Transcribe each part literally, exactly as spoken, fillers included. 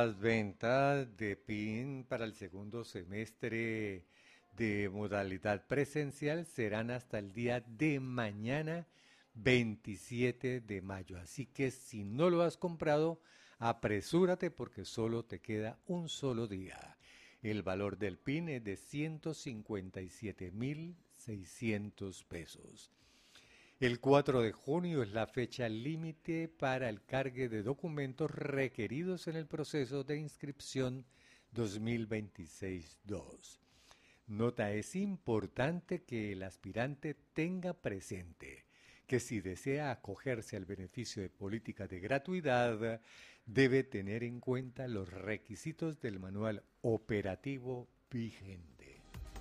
Las ventas de P I N para el segundo semestre de modalidad presencial serán hasta el día de mañana, veintisiete de mayo. Así que si no lo has comprado, apresúrate porque solo te queda un solo día. El valor del P I N es de ciento cincuenta y siete mil seiscientos pesos. El cuatro de junio es la fecha límite para el cargue de documentos requeridos en el proceso de inscripción dos mil veintiséis dos. Nota, es importante que el aspirante tenga presente que si desea acogerse al beneficio de política de gratuidad, debe tener en cuenta los requisitos del manual operativo vigente.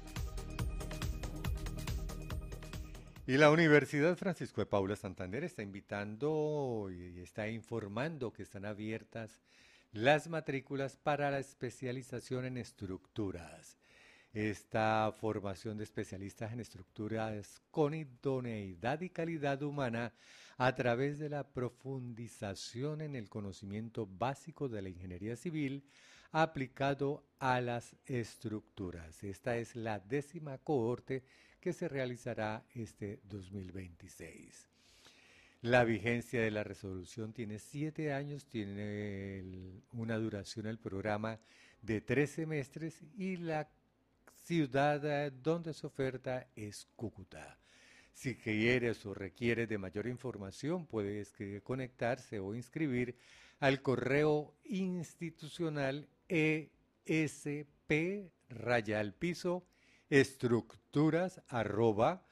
Y la Universidad Francisco de Paula Santander está invitando y está informando que están abiertas las matrículas para la especialización en estructuras. Esta formación de especialistas en estructuras con idoneidad y calidad humana a través de la profundización en el conocimiento básico de la ingeniería civil aplicado a las estructuras. Esta es la décima cohorte que se realizará este dos mil veintiséis. La vigencia de la resolución tiene siete años, tiene el, una duración del programa de tres semestres y la ciudad donde se oferta es Cúcuta. Si quieres o requieres de mayor información, puedes conectarse o inscribir al correo institucional esp raya al piso estructuras arroba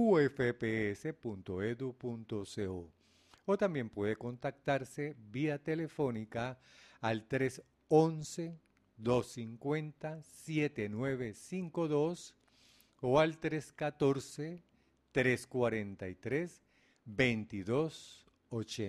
ufps.edu.co o también puede contactarse vía telefónica al tres once dos cincuenta siete nueve cinco dos o al tres catorce tres cuarenta y tres veintidós ochenta.